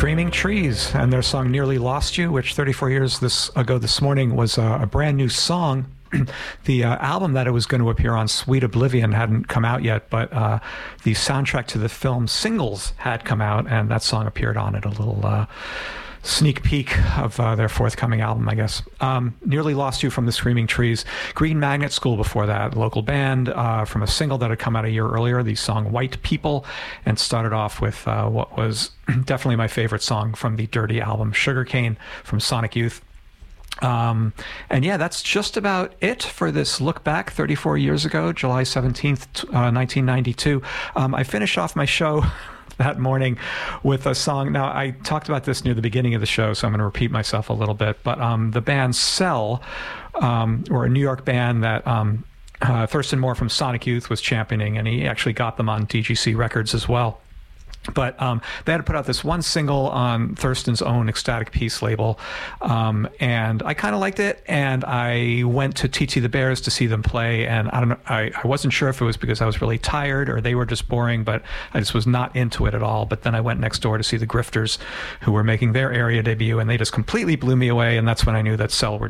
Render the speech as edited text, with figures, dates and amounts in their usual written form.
Screaming Trees and their song Nearly Lost You, which 34 years ago this morning was a brand new song. The album that it was going to appear on, Sweet Oblivion, hadn't come out yet, but the soundtrack to the film Singles had come out, and that song appeared on it. A little sneak peek of their forthcoming album, I guess. Nearly Lost You from the Screaming Trees. Green Magnet School before that, local band from a single that had come out a year earlier, the song White People, and started off with what was definitely my favorite song from the Dirty album, Sugarcane from Sonic Youth. And yeah, that's just about it for this look back 34 years ago, July 17th, 1992. I finished off my show that morning with a song. Now, I talked about this near the beginning of the show, so I'm going to repeat myself a little bit, but the band Cell, or a New York band that Thurston Moore from Sonic Youth was championing, and he actually got them on DGC Records as well. But they had to put out this one single on Thurston's own Ecstatic Peace label, and I kind of liked it, and I went to TT the Bears to see them play, and I don't know, I wasn't sure if it was because I was really tired or they were just boring, but I just was not into it at all. But then I went next door to see the Grifters, who were making their area debut, and they just completely blew me away, and that's when I knew that Cell were